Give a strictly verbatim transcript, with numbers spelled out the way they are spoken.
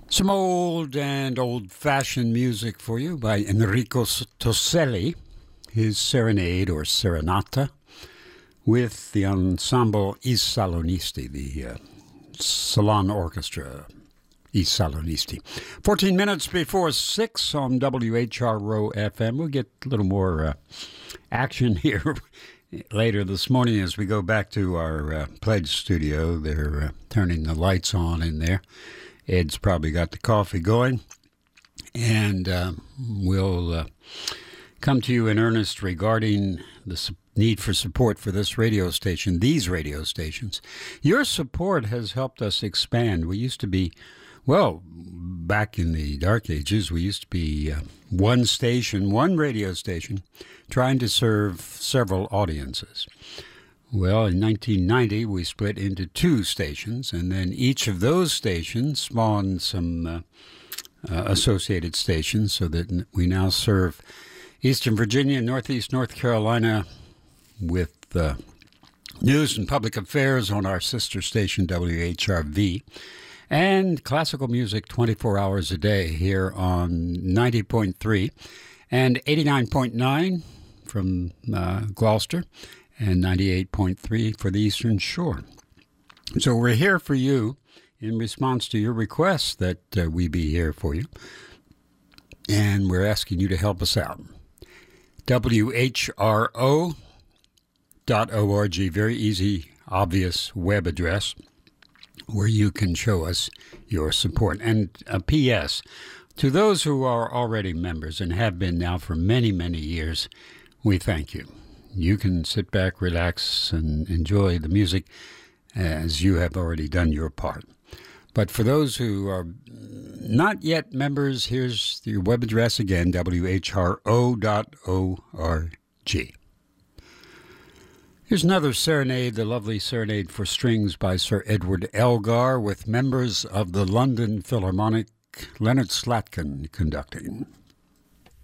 Some old and old-fashioned music for you by Enrico Toselli, his Serenade or Serenata, with the ensemble I Salonisti, the uh, Salon Orchestra I Salonisti. fourteen minutes before six on W H R O F M. We'll get a little more uh, action here later this morning as we go back to our uh, pledge studio. They're uh, turning the lights on in there. Ed's probably got the coffee going, and uh, we'll uh, come to you in earnest regarding the su- need for support for this radio station, these radio stations. Your support has helped us expand. We used to be, well, back in the dark ages, we used to be uh, one station, one radio station, trying to serve several audiences. Well, in nineteen ninety, we split into two stations, and then each of those stations spawned some uh, uh, associated stations so that we now serve Eastern Virginia and Northeast North Carolina with uh, news and public affairs on our sister station, W H R V, and classical music twenty-four hours a day here on ninety point three and eighty-nine point nine from uh, Gloucester, and ninety-eight point three for the Eastern Shore. So we're here for you in response to your requests that uh, we be here for you. And we're asking you to help us out. W H R O dot org, very easy, obvious web address where you can show us your support. And a P S, to those who are already members and have been now for many, many years, we thank you. You can sit back, relax, and enjoy the music as you have already done your part. But for those who are not yet members, here's your web address again, W H R O dot org. Here's another serenade, the lovely Serenade for Strings by Sir Edward Elgar, with members of the London Philharmonic, Leonard Slatkin conducting.